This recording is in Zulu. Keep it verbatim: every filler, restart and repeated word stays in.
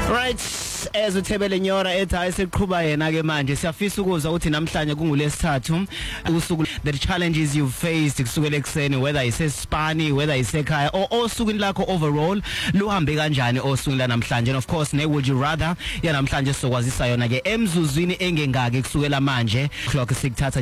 Right, as uThebele Nyora ethi ayiseqhubha yena ke manje siyafisa ukuzwa ukuthi namhlanje kungulesithathu usuku the challenges you faced kusukela ekseni, whether isespani, whether isekhaya or osukwini lakho overall luhambe kanjani osukwini la namhlanje, and of course ne would you rather ya namhlanje sokwazisa yona ke emzuzwini engengake kusukela manje clock sikuthatha